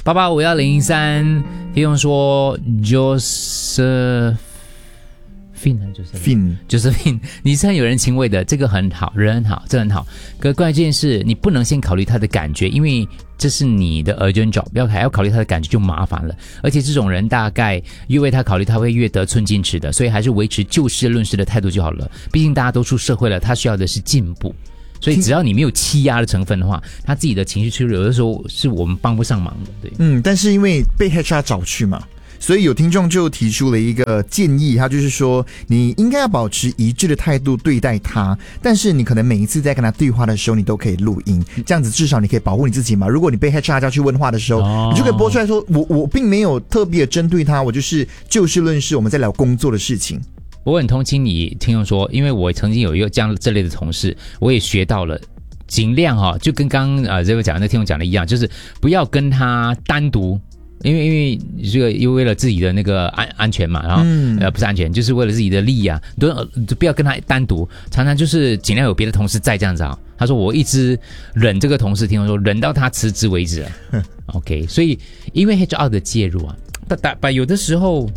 885103，听众说 Josephine， 你是很有人情味的，这个很好，人很好，这很好。可关键是你不能先考虑他的感觉，因为这是你的 urgent job， 还要考虑他的感觉就麻烦了。而且这种人大概越为他考虑，他会越得寸进尺的，所以还是维持就事论事的态度就好了。毕竟大家都出社会了，他需要的是进步。所以只要你没有欺压的成分的话，他自己的情绪脆弱，有的时候是我们帮不上忙的，对。 但是因为被 HR 找去嘛，所以有听众就提出了一个建议，他就是说你应该要保持一致的态度对待他，但是你可能每一次在跟他对话的时候，你都可以录音，这样子至少你可以保护你自己嘛。如果你被 HR 叫去问话的时候，你就可以播出来说，我并没有特别针对他，我就是就事论事，我们在聊工作的事情。 我很同情你听众说，因为我曾经有一个这类的同事，我也学到了，尽量就跟刚刚这个讲的听众讲的一样，就是不要跟他单独。因为这个又为了自己的那个安全嘛，然后不是安全，就是为了自己的利益啊，都不要跟他单独，常常就是尽量有别的同事在这样子啊。他说我一直忍这个同事，听说忍到他辞职为止啊。OK， 所以因为 HR 的介入啊，但有的时候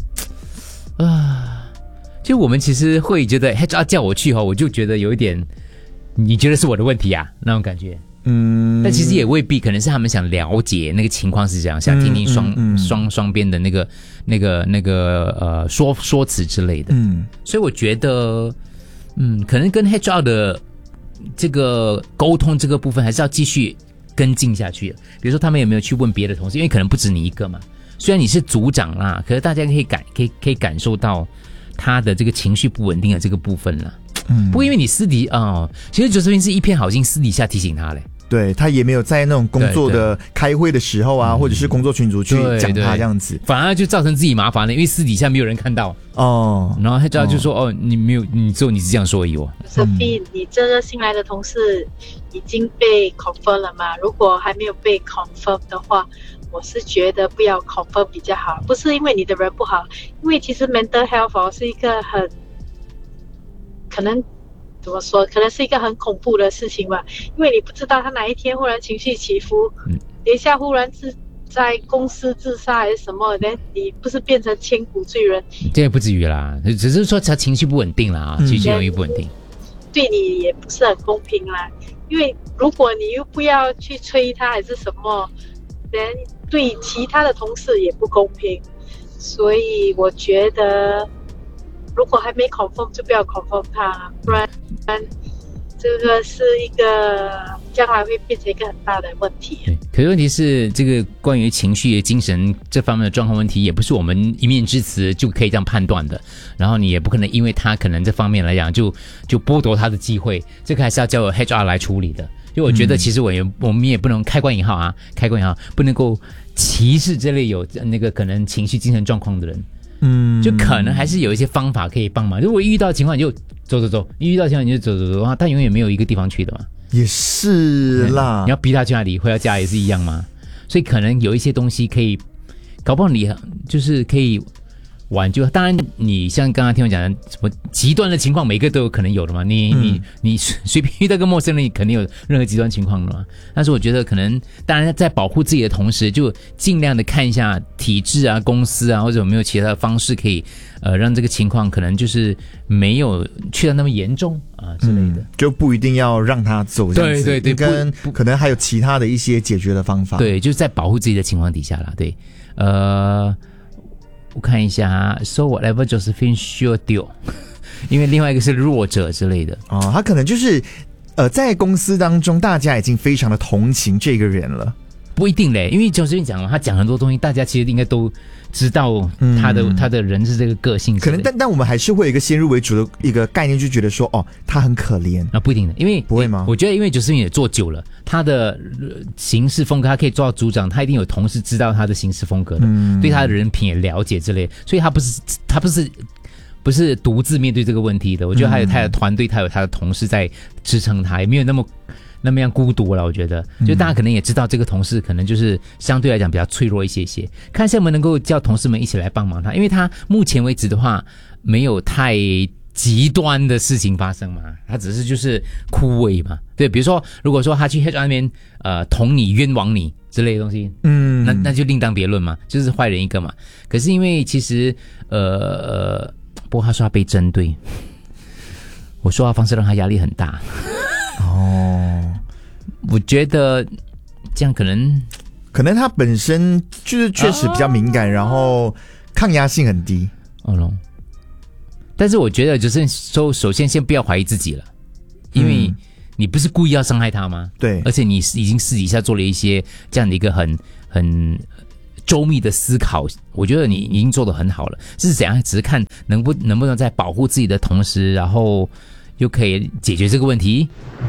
就我们其实会觉得 HR 叫我去我就觉得有一点，你觉得是我的问题啊那种感觉。但其实也未必，可能是他们想了解那个情况是这样，想听听双边的那个说辞之类的。所以我觉得可能跟 HR 的这个沟通这个部分还是要继续跟进下去的。比如说他们有没有去问别的同事，因为可能不止你一个嘛。虽然你是组长啦，可是大家可以感受到他的这个情绪不稳定的这个部分啦。不过因为你私底其实Josephine是一片好心，私底下提醒他嘞。 对，他也没有在那种工作的开会的时候或者是工作群组去讲他这样子， 反而就造成自己麻烦了，因为私底下没有人看到然后他就说你没有，你只有你是这样说而已 Sophie，你这个新来的同事已经被 confirm 了吗？如果还没有被 confirm 的话，我是觉得不要 confirm 比较好，不是因为你的人不好，因为其实 mental health 是一个很可能怎么说，可能是一个很恐怖的事情吧，因为你不知道他哪一天忽然情绪起伏，等一下忽然是在公司自杀还是什么，你不是变成千古罪人？ 这也不至于啦，只是说他情绪不稳定啦，情绪容易不稳定， 对你也不是很公平啦。因为如果你又不要去催他还是什么，对其他的同事也不公平，所以我觉得如果还没 confirm 就不要 confirm 他，不然这个是一个将来会变成一个很大的问题。 可是问题是，这个关于情绪、精神这方面的状况问题，也不是我们一面之词就可以这样判断的。然后你也不可能因为他可能这方面来讲就剥夺他的机会，这个还是要交由 HR 来处理的。就我觉得，其实我们也不能开关引号，不能够歧视这类有那个可能情绪、精神状况的人。就可能还是有一些方法可以帮忙。如果遇到情况你就走，一遇到情况你就走的话，他永远没有一个地方去的嘛。 也是啦， 你要逼他去哪里，回到家也是一样嘛。所以可能有一些东西可以，搞不好你就是可以挽救。当然，你像刚刚听我讲的，什么极端的情况，每个都有可能有的嘛。你随便遇到个陌生人，你肯定有任何极端情况的嘛。但是我觉得可能，当然在保护自己的同时，就尽量的看一下体制啊、公司啊，或者有没有其他的方式可以让这个情况可能就是没有去到那么严重啊之类的， 就不一定要让他走这样子。对，跟可能还有其他的一些解决的方法。 对，就是在保护自己的情况底下啦。对，我看一下，so whatever Josephine should do， 因为另外一个是弱者之类的他可能就是在公司当中，大家已经非常的同情这个人了。 不一定嘞，因为Josephine讲了，他讲很多东西，大家其实应该都知道他的人是这个个性， 可能但我们还是会有一个先入为主的一个概念，就觉得说他很可怜。 不一定的，因为不会吗？ 我觉得因为Josephine也做久了，他的行事风格，他可以做到组长，他一定有同事知道他的行事风格的，对他的人品也了解之类，所以他不是独自面对这个问题的。我觉得他有他的团队，他有他的同事在支撑他，也没有那么样孤独了。我觉得就大家可能也知道这个同事可能就是相对来讲比较脆弱一些，看一下我们能够叫同事们一起来帮忙他，因为他目前为止的话没有太极端的事情发生嘛，他只是就是枯萎嘛。对，比如说如果说他去 HR 那边捅你冤枉你之类的东西，那就另当别论嘛，就是坏人一个嘛。可是因为其实不过他说他被针对，我说话方式让他压力很大。我觉得这样可能他本身就是确实比较敏感，然后抗压性很低。 但是我觉得就是首先先不要怀疑自己了，因为你不是故意要伤害他吗？ 对， 而且你已经私底下做了一些这样的一个很周密的思考，我觉得你已经做得很好了。是怎样？只是看能不能在保护自己的同时，然后又可以解决这个问题。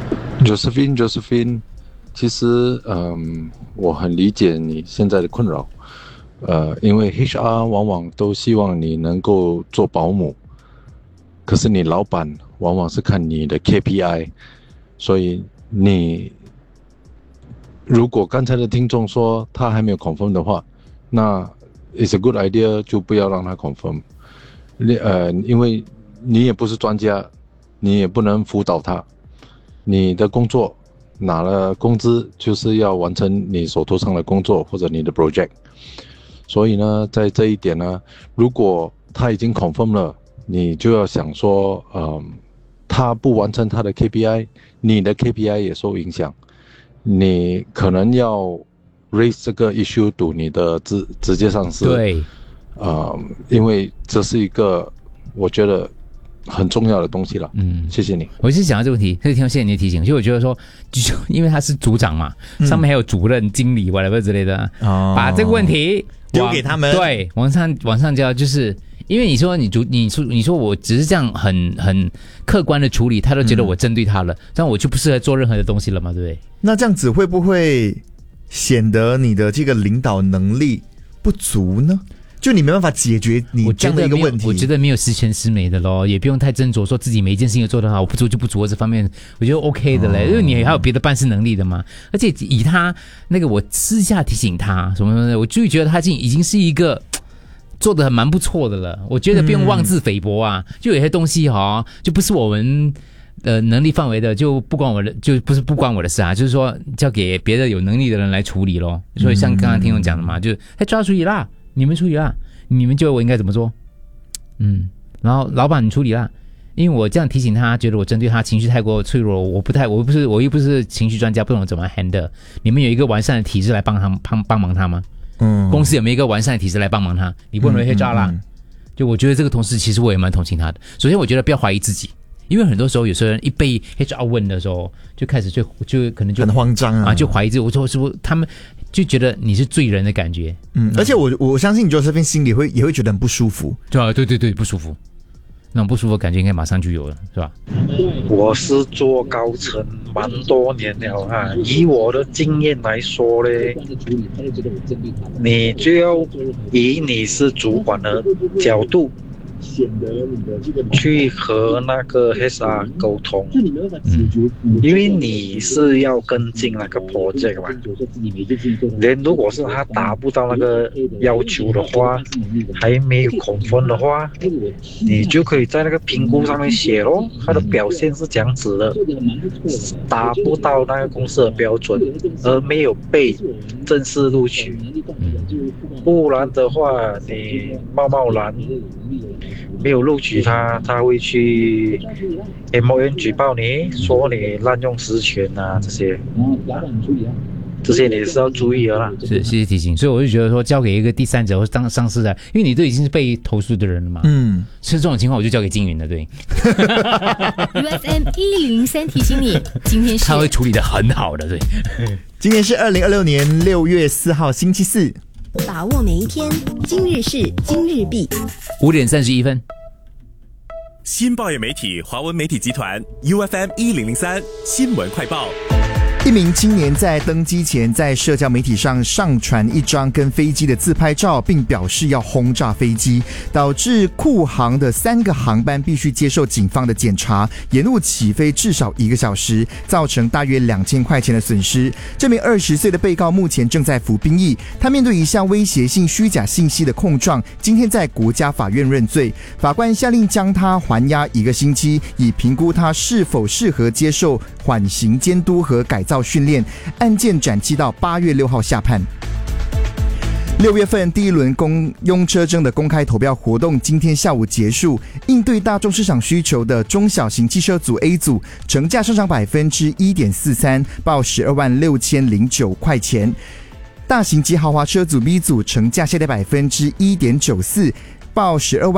Josephine， 其实我很理解你现在的困扰。因为 HR 往往都希望你能够做保姆，可是你老板往往是看你的 KPI， 所以你如果刚才的听众说他还没有 confirm 的话，那 it's a good idea 就不要让他 confirm。因为你也不是专家，你也不能辅导他，你的工作拿了工资就是要完成你手头上的工作或者你的 project。所以呢，在这一点呢，如果他已经 confirm 了，你就要想说，他不完成他的 KPI， 你的 KPI 也受影响，你可能要 raise 这个 issue to 你的直接上司。 对， 因为这是一个我觉得很重要的东西了。谢谢你。 我是想到这个问题，谢谢你的提醒。所以我觉得说，就因为他是组长嘛，上面还有主任、经理 whatever 之类的，把这个问题丢给他们， 对，往上交，就是因为你说我只是这样很客观的处理，他都觉得我针对他了，这样我就不适合做任何的东西了嘛，对不对？ 那这样子会不会显得你的这个领导能力不足呢？就你没办法解决你这样的一个问题。 我觉得没有十全十美的咯，也不用太斟酌说自己每一件事情都做得好，我不足就不足这方面，我觉得 OK 的嘞，因为你还有别的办事能力的嘛。而且以他那个，我私下提醒他什么的，我就觉得他已经是一个做得蛮不错的了。我觉得不用妄自菲薄啊，就有些东西就不是我们能力范围的，就不关我的，就不是不关我的事啊，就是说交给别的有能力的人来处理咯。所以像刚刚听众讲的嘛，就抓处理啦。你们处理啦，你们觉得我应该怎么做？然后老板你处理啦，因为我这样提醒他，觉得我针对他情绪太过脆弱，我又不是情绪专家，不懂怎么 handle。你们有一个完善的体制来帮忙他吗？公司有没有一个完善的体制来帮忙他？你不能黑渣啦。就我觉得这个同事其实我也蛮同情他的。首先我觉得不要怀疑自己，因为很多时候有些人一被 HR 问的时候，就开始就可能就很慌张啊， 就怀疑自己。我说是不是他们就觉得你是罪人的感觉。 而且我相信你Josephine心里也会觉得很不舒服。 对，不舒服，那种不舒服的感觉应该马上就有了，是吧？ 我是做高层蛮多年了啊，以我的经验来说嘞，你就要以你是主管的角度去和那个 HR 沟通，因为你是要跟进那个 project 嘛。如果是他达不到那个要求的话，还没有confirm的话，你就可以在那个评估上面写咯，他的表现是这样子的，达不到那个公司的标准，而没有被正式录取。不然的话，你贸然没有录取他会去 MON 举报你，说你滥用职权啊，这些你是要注意的啦。 是，谢谢提醒。所以我就觉得说，交给一个第三者或当上司的，因为你都已经是被投诉的人了嘛。是这种情况，我就交给金云了，对。 UFM 1003提醒你，今天是他会处理得很好的，对。 今天是2026年6月4号星期四。 把握每一天，今日事今日毕。 5点31分。 新报业媒体华文媒体集团 UFM 1003新闻快报。 一名青年在登机前在社交媒体上上传一张跟飞机的自拍照，并表示要轰炸飞机，导致库航的3个航班必须接受警方的检查，延误起飞至少1个小时，造成大约2000块钱的损失。这名20岁的被告目前正在服兵役，他面对一项威胁性虚假信息的控状，今天在国家法院认罪。法官下令将他还押1个星期，以评估他是否适合接受缓刑监督和改造造训练，案件展期到8月6号下判。6月份第一轮公用车证的公开投票活动今天下午结束，应对大众市场需求的中小型汽车组 A 组成价上涨 1.43%， 报126009块钱。大型及豪华车组 B 组成价下跌 1.94%， 报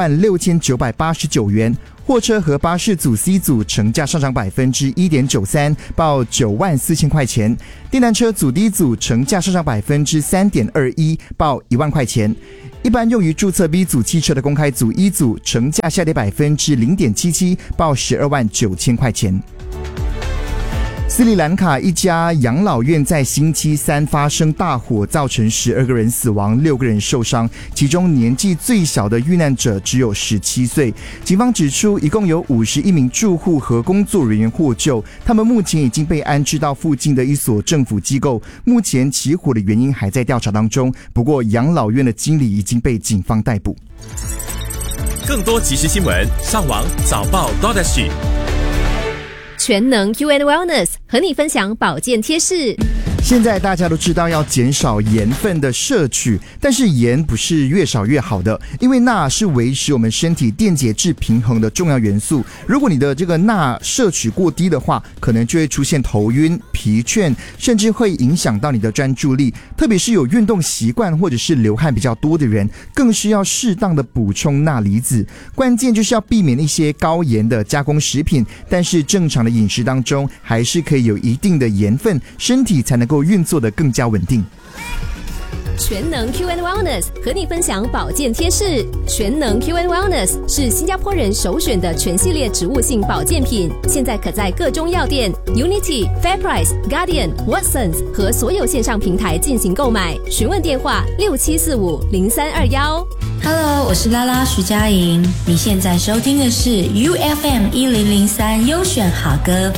126989元。货车和巴士组 C 组成价上涨 1.93%， 报94000块钱。电单车组 D 组成价上涨 3.21%， 报1万块钱。一般用于注册 B 组汽车的公开组 E 组成价下跌 0.77%， 报129000块钱。斯里兰卡一家养老院在星期三发生大火，造成12个人死亡，6个人受伤，其中年纪最小的遇难者只有17岁。警方指出，一共有51名住户和工作人员获救，他们目前已经被安置到附近的一所政府机构。目前起火的原因还在调查当中，不过养老院的经理已经被警方逮捕。 更多即时新闻，上网早报 .SG。 全能 UN Wellness 和你分享保健贴士。 现在大家都知道要减少盐分的摄取，但是盐不是越少越好的，因为钠是维持我们身体电解质平衡的重要元素。如果你的这个钠摄取过低的话，可能就会出现头晕、疲倦，甚至会影响到你的专注力。特别是有运动习惯或者是流汗比较多的人，更是要适当的补充钠离子。关键就是要避免一些高盐的加工食品，但是正常的饮食当中还是可以有一定的盐分，身体才能够运作得更加稳定。 全能 QN Wellness 和你分享保健贴士。全能 QN Wellness 是新加坡人首选的全系列植物性保健品，现在可在各中药店、Unity、FairPrice、Guardian、Watsons 和所有线上平台进行购买。询问电话67450321。 Hello， 我是拉拉徐佳莹，你现在收听的是 UFM 1003优选好歌。